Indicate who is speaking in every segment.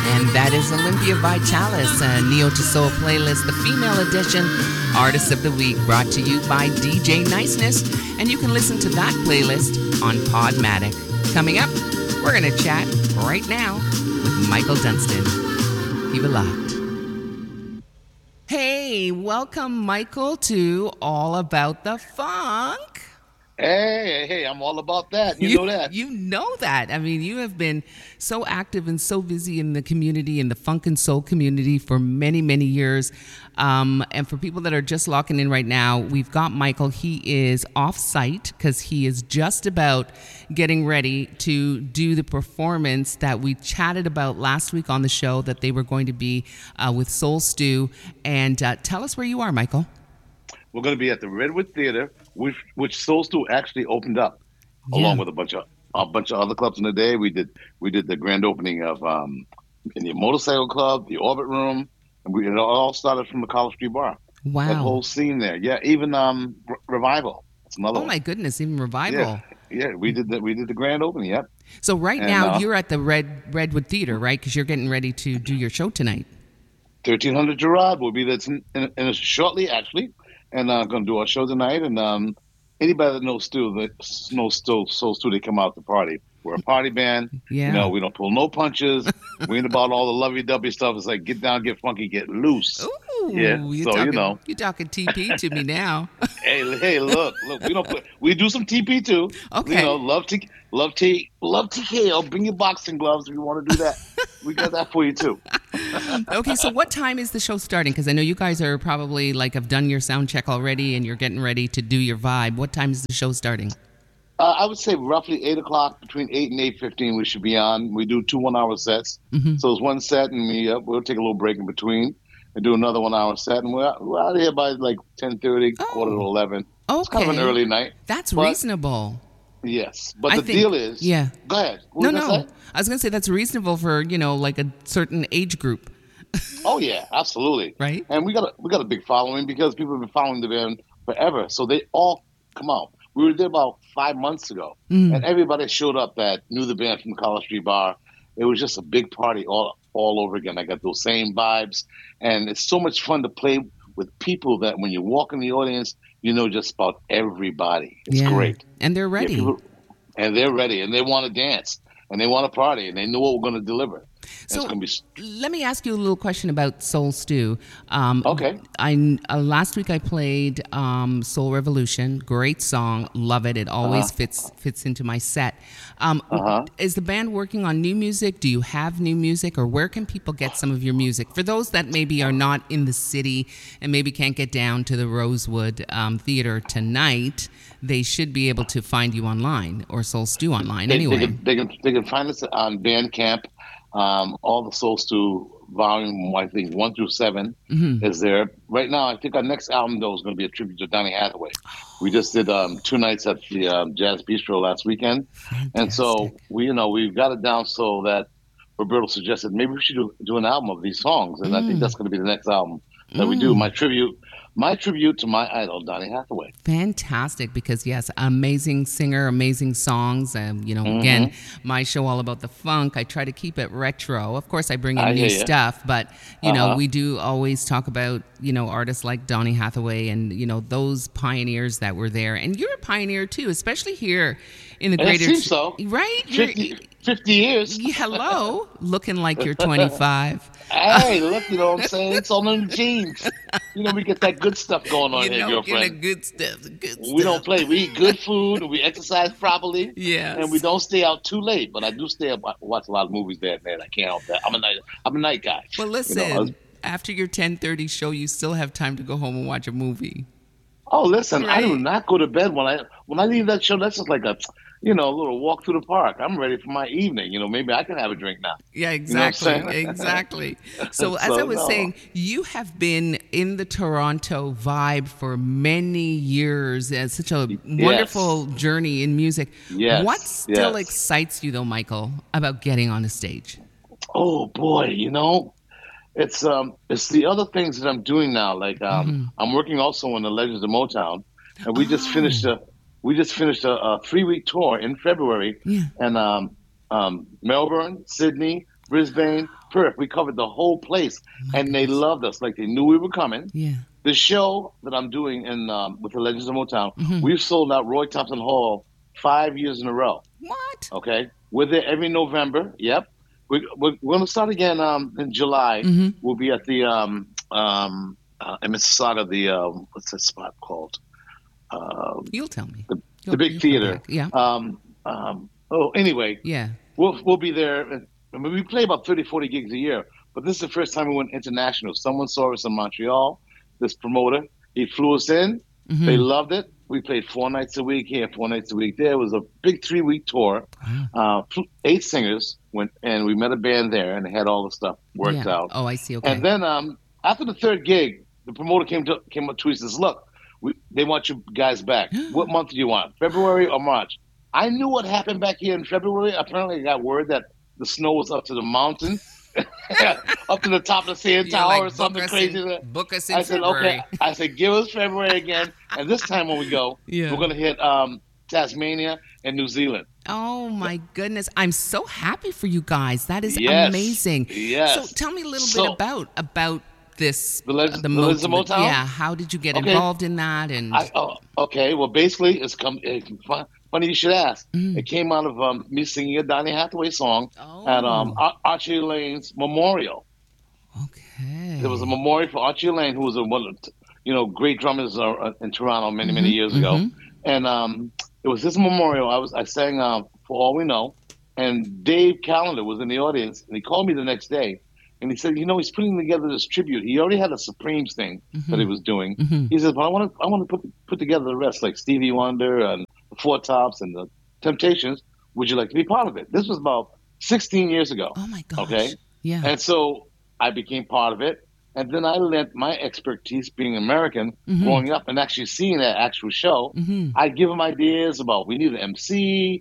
Speaker 1: And that is Olympia Vitalis, a Neo to Soul playlist, the female edition, Artist of the Week, brought to you by DJ Niceness. And you can listen to that playlist on Podmatic. Coming up, we're going to chat right now with Michael Dunstan. Keep it locked. Hey, welcome, Michael, to All About the Funk.
Speaker 2: Hey, I'm all about that. You know that.
Speaker 1: You know that. I mean, you have been so active and so busy in the community, in the funk and soul community for many, many years. And for people that are just locking in right now, we've got Michael. He is off-site because he is just about getting ready to do the performance that we chatted about last week on the show, that they were going to be with Soul Stew. And tell us where you are, Michael.
Speaker 2: We're going to be at the Redwood Theater, which Soul Stew actually opened up, along with a bunch of other clubs in the day. We did the grand opening of in the Motorcycle Club, the Orbit Room, and it all started from the College Street Bar.
Speaker 1: Wow,
Speaker 2: that whole scene there. Yeah, even Revival. That's another.
Speaker 1: Oh my goodness, even Revival.
Speaker 2: Yeah, we did the grand opening. Yep.
Speaker 1: So now you're at the Redwood Theater, right? Because you're getting ready to do your show tonight.
Speaker 2: 1300 Gerard will be there shortly, actually. And I'm going to do our show tonight. And anybody that knows Soul Stew, they come out to party. We're a party band.
Speaker 1: Yeah.
Speaker 2: You know, we don't pull no punches. We ain't about all the lovey-dovey stuff. It's like get down, get funky, get loose.
Speaker 1: Ooh,
Speaker 2: yeah.
Speaker 1: You're talking TP to me now.
Speaker 2: Hey, look. We do some TP too.
Speaker 1: Okay.
Speaker 2: You know, love TKO. Bring your boxing gloves if you want to do that. We got that for you too.
Speaker 1: Okay, so what time is the show starting? Because I know you guys are probably have done your sound check already and you're getting ready to do your vibe. What time is the show starting?
Speaker 2: I would say roughly 8 o'clock, between 8 and 8:15 we should be on. We do 2 1-hour sets. Mm-hmm. So it's one set and we'll take a little break in between and do another 1-hour set. And we're out of here by 10:30, quarter to 11.
Speaker 1: Okay.
Speaker 2: It's kind of an early night.
Speaker 1: That's reasonable.
Speaker 2: Yes. But the deal is...
Speaker 1: Yeah.
Speaker 2: Go ahead.
Speaker 1: No. I was going to say that's reasonable for, a certain age group.
Speaker 2: Oh, yeah. Absolutely.
Speaker 1: Right?
Speaker 2: And we got a big following because people have been following the band forever. So they all come out. We were there about 5 months ago, and everybody showed up that knew the band from the College Street Bar. It was just a big party all over again. I got those same vibes, and it's so much fun to play with people that when you walk in the audience, you know just about everybody. It's great.
Speaker 1: And they're ready.
Speaker 2: And they're ready, and they want to dance, and they want to party, and they know what we're going to deliver.
Speaker 1: So let me ask you a little question about Soul Stew.
Speaker 2: Okay.
Speaker 1: Last week I played Soul Revolution. Great song. Love it. It always fits into my set. Is the band working on new music? Do you have new music? Or where can people get some of your music? For those that maybe are not in the city and maybe can't get down to the Rosewood Theater tonight, they should be able to find you online or Soul Stew online anyway.
Speaker 2: They can find us on Bandcamp. All the Soul Stew volume, I think 1 through 7 is there. Right now, I think our next album, though, is going to be a tribute to Donny Hathaway. We just did 2 nights at the Jazz Bistro last weekend. Fantastic. And so we've got it down so that Roberto suggested maybe we should do an album of these songs. And I think that's going to be the next album that we do. My tribute to my idol, Donny Hathaway.
Speaker 1: Fantastic, because yes, amazing singer, amazing songs. Again, my show all about the funk. I try to keep it retro. Of course, I bring in new stuff, but we do always talk about artists like Donny Hathaway and those pioneers that were there. And you're a pioneer too, especially here in the greater.
Speaker 2: I think so.
Speaker 1: Right?
Speaker 2: 50 years.
Speaker 1: Hello, looking like you're 25.
Speaker 2: Hey, look, you know what I'm saying? It's all in the genes. We get that good stuff going on here, girlfriend.
Speaker 1: The good stuff.
Speaker 2: We don't play. We eat good food and we exercise properly.
Speaker 1: Yes.
Speaker 2: And we don't stay out too late. But I do stay up, watch a lot of movies there, man. I can't help that. I'm a night guy.
Speaker 1: Well, listen, after your 10:30 show, you still have time to go home and watch a movie.
Speaker 2: Oh, listen,
Speaker 1: right?
Speaker 2: I do not go to bed when I leave that show. That's just like a little walk through the park. I'm ready for my evening. Maybe I can have a drink now.
Speaker 1: Yeah, exactly. Exactly. So as I was saying, you have been in the Toronto vibe for many years. It's such a wonderful journey in music.
Speaker 2: Yes.
Speaker 1: What still excites you, though, Michael, about getting on a stage?
Speaker 2: Oh, boy, it's the other things that I'm doing now. Like I'm working also on the Legends of Motown, and we just finished a 3-week tour in February, and Melbourne, Sydney, Brisbane, Perth. We covered the whole place,
Speaker 1: My
Speaker 2: and they
Speaker 1: goodness.
Speaker 2: loved us. Like they knew we were coming.
Speaker 1: Yeah.
Speaker 2: The show that I'm doing in with the Legends of Motown,
Speaker 1: Hmm.
Speaker 2: we've sold out Roy Thompson Hall 5 years in a row.
Speaker 1: What?
Speaker 2: Okay, we're there every November. Yep, we're going to start again in July.
Speaker 1: Hmm.
Speaker 2: We'll be at the in Mississauga. The what's that spot called? Um,
Speaker 1: You'll tell me.
Speaker 2: the big
Speaker 1: You'll come
Speaker 2: theater.
Speaker 1: back. Yeah.
Speaker 2: Anyway,
Speaker 1: Yeah.
Speaker 2: we'll be there. I mean, we play about 30, 40 gigs a year, but this is the first time we went international. Someone saw us in Montreal. This promoter, he flew us in. They
Speaker 1: Hmm.
Speaker 2: loved it. We played 4 nights a week here, 4 nights a week there. It was a big 3 week tour.
Speaker 1: Wow.
Speaker 2: 8 singers went, and we met a band there, and they had all the stuff worked
Speaker 1: Yeah.
Speaker 2: out.
Speaker 1: Oh, I see.
Speaker 2: And
Speaker 1: Okay.
Speaker 2: then after the third gig, the promoter came up to us and says, "Look, they want you guys back. What month do you want? February or March?" I knew what happened back here in February. Apparently, I got word that the snow was up to the mountain, up to the top of the CN
Speaker 1: You're
Speaker 2: Tower
Speaker 1: like,
Speaker 2: or something crazy.
Speaker 1: book us in
Speaker 2: I said,
Speaker 1: February.
Speaker 2: "Okay." I said, "Give us February again." And this time when we go,
Speaker 1: Yeah.
Speaker 2: we're gonna hit Tasmania and New Zealand.
Speaker 1: Oh my goodness. I'm so happy for you guys. That is
Speaker 2: Yes.
Speaker 1: amazing.
Speaker 2: Yes.
Speaker 1: So tell me a little
Speaker 2: So-
Speaker 1: bit about this
Speaker 2: The Legends of Motown?
Speaker 1: Yeah, how did you get
Speaker 2: Okay.
Speaker 1: involved in that? And
Speaker 2: Okay, well, basically, funny you should ask.
Speaker 1: Mm.
Speaker 2: It came out of me singing a Donny Hathaway song at
Speaker 1: Oh.
Speaker 2: Archie Lane's memorial.
Speaker 1: Okay.
Speaker 2: There was a memorial for Archie Lane, who was one of great drummers in Toronto many years ago. And it was this memorial. I sang For All We Know, and Dave Callender was in the audience, and he called me the next day, and he said, he's putting together this tribute. He already had a Supremes thing that he was doing.
Speaker 1: Mhm.
Speaker 2: He says, but I want to put together the rest, like Stevie Wonder and the Four Tops and the Temptations. Would you like to be part of it? This was about 16 years ago.
Speaker 1: Oh my gosh.
Speaker 2: Okay.
Speaker 1: Yeah.
Speaker 2: And so I became part of it. And then I lent my expertise, being American, growing up and actually seeing that actual show. I'd give them ideas about we need an MC,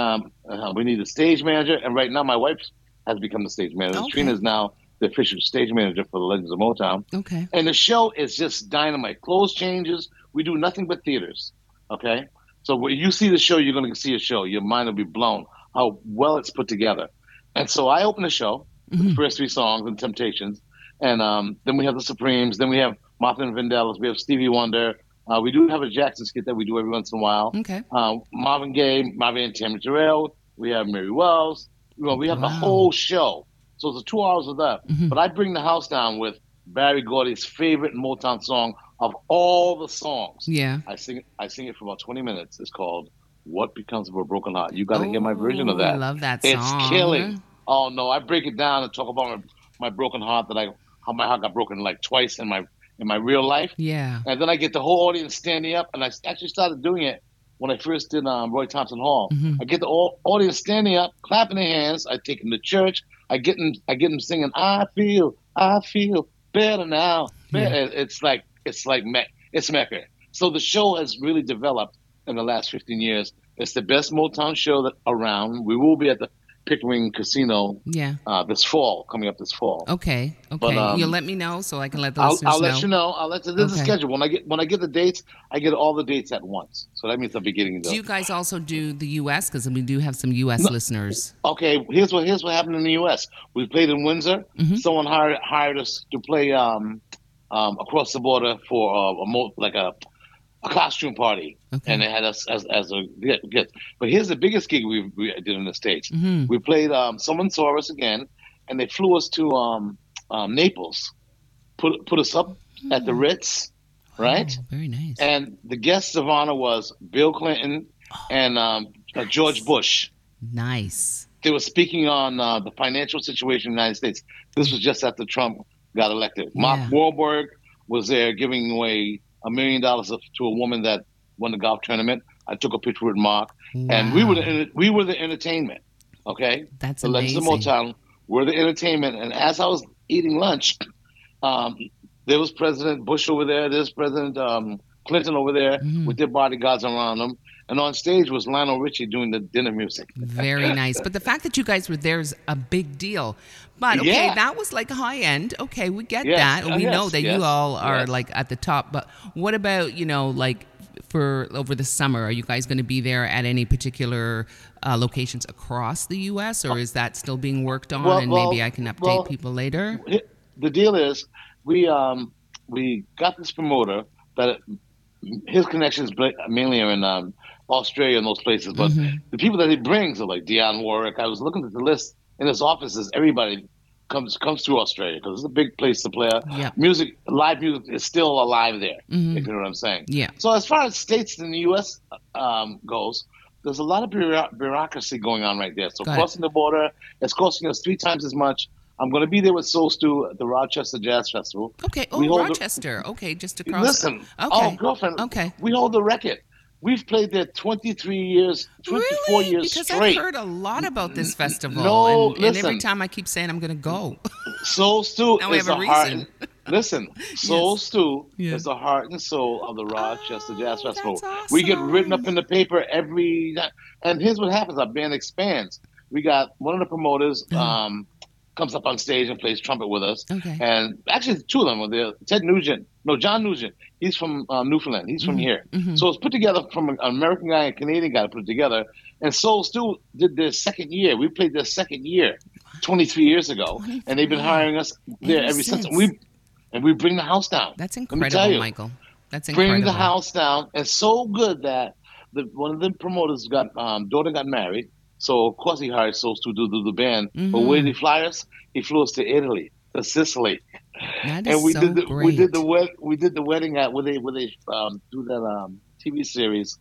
Speaker 2: we need a stage manager. And right now my wife has become the stage manager.
Speaker 1: Okay.
Speaker 2: Trina is now the official stage manager for the Legends of Motown.
Speaker 1: Okay.
Speaker 2: And the show is just dynamite. Clothes changes. We do nothing but theaters. Okay? So when you see the show, you're going to see a show. Your mind will be blown how well it's put together. And so I open the show, the first three songs and Temptations. And then we have the Supremes. Then we have Martha and Vandellas. We have Stevie Wonder. We do have a Jackson skit that we do every once in a while.
Speaker 1: Okay.
Speaker 2: Marvin Gaye, Marvin and Tammy Terrell. We have Mary Wells. We have the
Speaker 1: Wow.
Speaker 2: whole show. So it's 2 hours of that. But I bring the house down with Barry Gordy's favorite Motown song of all the songs.
Speaker 1: Yeah.
Speaker 2: I sing it for about 20 minutes. It's called What Becomes of a Broken Heart. You got to hear my version of
Speaker 1: Oh,
Speaker 2: that.
Speaker 1: I love that
Speaker 2: It's
Speaker 1: song.
Speaker 2: killing. Oh, no. I break it down and talk about my broken heart, how my heart got broken like twice in my real life.
Speaker 1: Yeah.
Speaker 2: And then I get the whole audience standing up. And I actually started doing it when I first did Roy Thompson Hall. I get the audience standing up, clapping their hands. I take them to church. I get them singing, I feel better now.
Speaker 1: Yeah.
Speaker 2: It's Mecca. So the show has really developed in the last 15 years. It's the best Motown show around. We will be at the Pickering Casino
Speaker 1: Yeah.
Speaker 2: coming up this fall.
Speaker 1: Okay. Okay.
Speaker 2: But,
Speaker 1: You'll let me know so I can let the
Speaker 2: I'll
Speaker 1: listeners
Speaker 2: let you know. I'll let you. This is
Speaker 1: Okay.
Speaker 2: the schedule. When I get the dates, I get all the dates at once. So that means the beginning.
Speaker 1: Do you guys also do the U.S.? Because we do have some U.S. listeners.
Speaker 2: Okay, here's what happened in the U.S. We played in Windsor. Someone hired us to play across the border for a costume party,
Speaker 1: Okay.
Speaker 2: and they had us as a gift. But here's the biggest gig we did in the States. We played. Someone saw us again, and they flew us to Naples, put us up at the Ritz, right?
Speaker 1: Oh, very nice.
Speaker 2: And the guest of honor was Bill Clinton and George Bush.
Speaker 1: Nice.
Speaker 2: They were speaking on the financial situation in the United States. This was just after Trump got elected. Mark Wahlberg was there giving away $1 million to a woman that won the golf tournament. I took a picture with Mark, and we were the entertainment. Okay,
Speaker 1: That's
Speaker 2: the Legends of
Speaker 1: amazing.
Speaker 2: Motown were the entertainment. And as I was eating lunch, there was President Bush over there. There's President Clinton over there with their bodyguards around them. And on stage was Lionel Richie doing the dinner music.
Speaker 1: Very nice. But the fact that you guys were there is a big deal. But okay,
Speaker 2: Yeah.
Speaker 1: that was like high end. Okay, we get
Speaker 2: Yes.
Speaker 1: that. And we
Speaker 2: Yes.
Speaker 1: know that
Speaker 2: Yes.
Speaker 1: you all are
Speaker 2: Yes.
Speaker 1: like at the top. But what about, like for over the summer? Are you guys going to be there at any particular locations across the U.S., or is that still being worked on?
Speaker 2: Well,
Speaker 1: And
Speaker 2: well,
Speaker 1: maybe I can update
Speaker 2: well.
Speaker 1: people later.
Speaker 2: The deal is we got this promoter that his connections mainly are in Australia and those places, but the people that he brings are like Dionne Warwick. I was looking at the list in his offices. Everybody comes through Australia because it's a big place to play.
Speaker 1: Yep.
Speaker 2: Live music is still alive there. If you know what I'm saying.
Speaker 1: Yeah.
Speaker 2: So as far as states in the U.S. Goes, there's a lot of bureaucracy going on right there. So
Speaker 1: Got it.
Speaker 2: crossing the border, it's costing us 3 times as much. I'm going to be there with Soul Stew at the Rochester Jazz Festival.
Speaker 1: Okay. Oh,
Speaker 2: We hold the-
Speaker 1: Rochester. Okay, just across.
Speaker 2: Listen,
Speaker 1: Okay.
Speaker 2: oh girlfriend,
Speaker 1: Okay.
Speaker 2: we hold the record. We've played there 23 years, 24
Speaker 1: Really?
Speaker 2: years
Speaker 1: Because
Speaker 2: straight.
Speaker 1: I've heard a lot about this festival,
Speaker 2: No,
Speaker 1: and every
Speaker 2: listen.
Speaker 1: time I keep saying I'm going to go.
Speaker 2: Soul Stew
Speaker 1: Now we
Speaker 2: is
Speaker 1: have a
Speaker 2: the heart.
Speaker 1: reason.
Speaker 2: Listen, Soul Stew
Speaker 1: Yeah.
Speaker 2: is the heart and soul of the Rochester Jazz
Speaker 1: Oh,
Speaker 2: Festival.
Speaker 1: that's
Speaker 2: We get written
Speaker 1: awesome.
Speaker 2: up in the paper every night. And here's what happens: our band expands. We got one of the promoters comes up on stage and plays trumpet with us.
Speaker 1: Okay.
Speaker 2: And actually, 2 of them were there. John Nugent. He's from Newfoundland. He's from here. So it's put together from an American guy and a Canadian guy to put it together. And Soul Stew did their second year. We played their second year 23 years ago. And they've been hiring us there
Speaker 1: Ever
Speaker 2: ever since.
Speaker 1: since.
Speaker 2: And we bring the house down.
Speaker 1: That's
Speaker 2: Let me tell
Speaker 1: incredible,
Speaker 2: you.
Speaker 1: Michael. That's incredible.
Speaker 2: Bring the house down. It's so good that one of the promoters daughter got married. So of course he hired Soul Stew to do the band. But where did he fly us? He flew us to Italy, to Sicily.
Speaker 1: That
Speaker 2: And
Speaker 1: is so great.
Speaker 2: we did the wedding at where they do that TV series.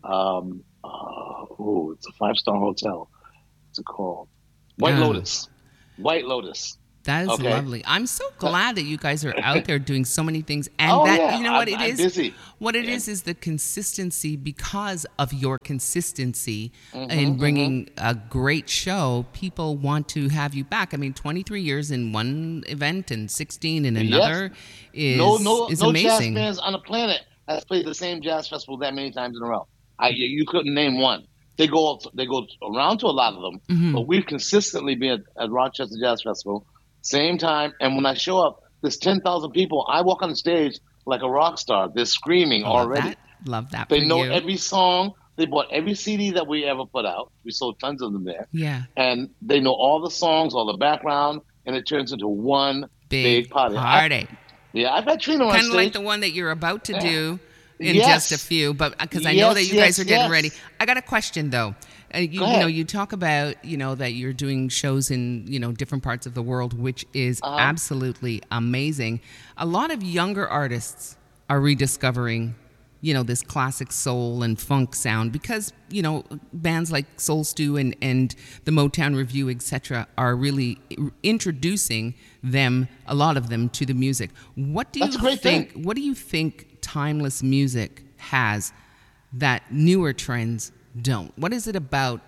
Speaker 2: It's a 5-star hotel. What's it called? White
Speaker 1: Yeah.
Speaker 2: Lotus. White Lotus.
Speaker 1: That is
Speaker 2: Okay.
Speaker 1: lovely. I'm so glad that you guys are out there doing so many things. And
Speaker 2: Oh,
Speaker 1: that,
Speaker 2: yeah.
Speaker 1: you know what
Speaker 2: I'm
Speaker 1: it is?
Speaker 2: busy.
Speaker 1: What it is the consistency. Because of your consistency in bringing a great show, people want to have you back. I mean, 23 years in one event and 16 in another is
Speaker 2: No jazz
Speaker 1: amazing.
Speaker 2: bands on the planet has played the same jazz festival that many times in a row. You couldn't name one. They go around to a lot of them, but we've consistently been at Rochester Jazz Festival, same time. And when I show up, there's 10,000 people. I walk on the stage like a rock star. They're screaming already.
Speaker 1: Love that
Speaker 2: They
Speaker 1: for
Speaker 2: know
Speaker 1: you.
Speaker 2: every song. They bought every CD that we ever put out. We sold tons of them there.
Speaker 1: Yeah.
Speaker 2: And they know all the songs, all the background, and it turns into one big party. I've had Trina on
Speaker 1: Kind
Speaker 2: stage.
Speaker 1: of like the one that you're about to do in
Speaker 2: Yes.
Speaker 1: just a few, but because I know that you guys are getting
Speaker 2: yes.
Speaker 1: ready. I got a question though. You
Speaker 2: Go ahead.
Speaker 1: know, you talk about, that you're doing shows in, different parts of the world, which is absolutely amazing. A lot of younger artists are rediscovering, this classic soul and funk sound because, bands like Soul Stew and the Motown Review, etc., are really introducing a lot of them to the music. What do
Speaker 2: That's a
Speaker 1: you
Speaker 2: great
Speaker 1: think?
Speaker 2: thing.
Speaker 1: What do you think timeless music has that newer trends don't? What is it about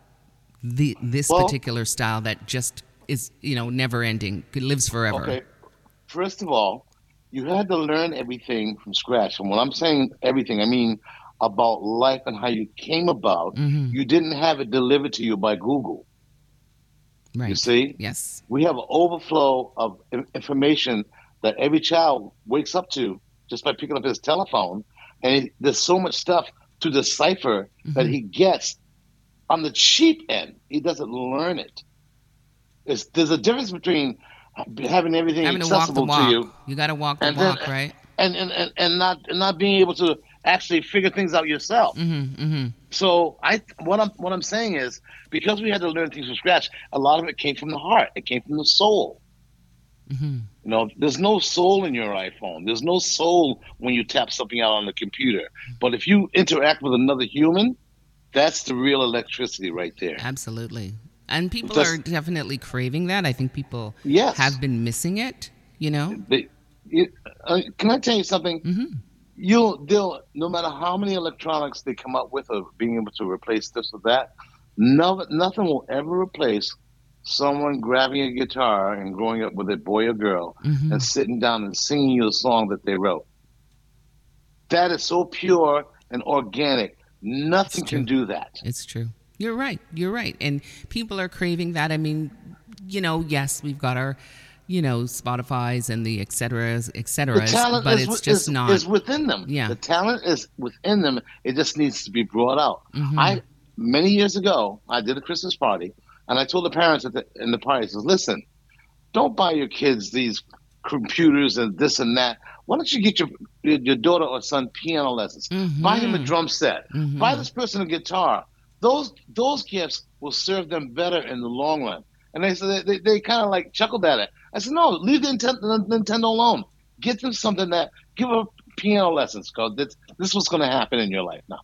Speaker 1: this particular style that just is, never ending, lives forever?
Speaker 2: Okay. First of all, you had to learn everything from scratch. And when I'm saying everything, I mean about life and how you came about. You didn't have it delivered to you by Google.
Speaker 1: Right.
Speaker 2: You see?
Speaker 1: Yes.
Speaker 2: We have an overflow of information that every child wakes up to just by picking up his telephone. And there's so much stuff to decipher that he gets on the cheap end. He doesn't learn it. There's a difference between having everything
Speaker 1: Having to walk the
Speaker 2: accessible
Speaker 1: walk.
Speaker 2: to you
Speaker 1: You got to walk the
Speaker 2: and then-
Speaker 1: walk, right?
Speaker 2: and not being able to actually figure things out yourself. So what I'm saying is, because we had to learn things from scratch, a lot of it came from the heart. It came from the soul. There's no soul in your iPhone. There's no soul when you tap something out on the computer. But if you interact with another human, that's the real electricity right there.
Speaker 1: Absolutely. And people
Speaker 2: Just-
Speaker 1: are definitely craving that. I think people
Speaker 2: Yes.
Speaker 1: have been missing it,
Speaker 2: Can I tell you something? They'll no matter how many electronics they come up with of being able to replace this or that, nothing will ever replace someone grabbing a guitar and growing up with a boy or girl and sitting down and singing you a song that they wrote. That is so pure and organic. Nothing can do that.
Speaker 1: It's true. You're right. And people are craving that. I mean, yes, we've got our Spotify's and the et ceteras,
Speaker 2: The talent
Speaker 1: but it's just not.
Speaker 2: is within them.
Speaker 1: Yeah.
Speaker 2: The talent is within them. It just needs to be brought out.
Speaker 1: Mm-hmm.
Speaker 2: Many years ago, I did a Christmas party, and I told the parents in the party, I said, listen, don't buy your kids these computers and this and that. Why don't you get your daughter or son piano lessons?
Speaker 1: Mm-hmm.
Speaker 2: Buy him a drum set.
Speaker 1: Mm-hmm.
Speaker 2: Buy this person a guitar. Those gifts will serve them better in the long run. And they said they kind of like chuckled at it. I said, no, leave the Nintendo alone. Get them something give her piano lessons, because this is what's going to happen in your life now.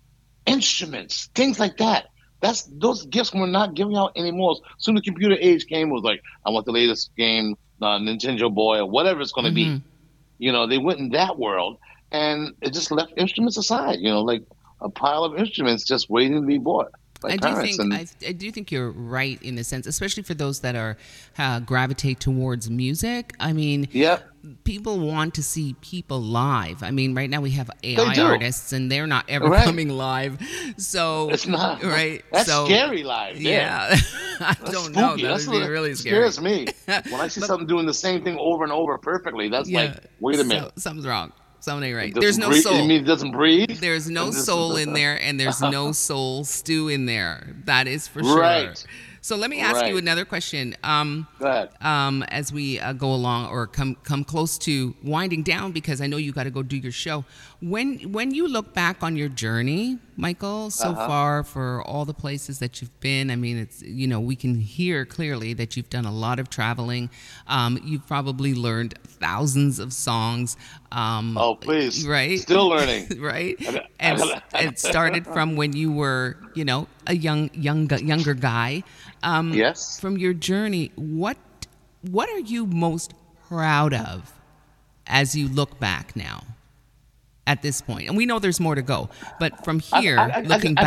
Speaker 2: Instruments, things like that. Those gifts we're not giving out anymore. Soon the computer age came, was like, I want the latest game, Nintendo Boy, or whatever it's going to
Speaker 1: Mm-hmm.
Speaker 2: be. They went in that world, and it just left instruments aside. Like a pile of instruments just waiting to be bought by parents.
Speaker 1: I do think you're right in a sense, especially for those that are gravitate towards music. I mean,
Speaker 2: yeah.
Speaker 1: People want to see people live. I mean, right now we have AI artists, and they're not ever coming live. So
Speaker 2: it's not
Speaker 1: right.
Speaker 2: That's scary live.
Speaker 1: Yeah, I don't know. That would be really scary.
Speaker 2: Scares me when I see something doing the same thing over and over perfectly. That's like, wait a minute,
Speaker 1: something's wrong. Something ain't right. There's no soul.
Speaker 2: You mean it doesn't breathe?
Speaker 1: There's no soul in there, and there's no soul stew in there. That is for sure.
Speaker 2: Right.
Speaker 1: So let me ask you another question.
Speaker 2: Go ahead.
Speaker 1: As we go along or come close to winding down, because I know you got to go do your show. When you look back on your journey, Michael, so far, for all the places that you've been, I mean, it's we can hear clearly that you've done a lot of traveling. You've probably learned thousands of songs.
Speaker 2: Oh, please!
Speaker 1: Right,
Speaker 2: still learning.
Speaker 1: Right, and it started from when you were, a younger guy.
Speaker 2: Yes.
Speaker 1: From your journey, what are you most proud of as you look back now? At this point, and we know there's more to go, but from here, looking back,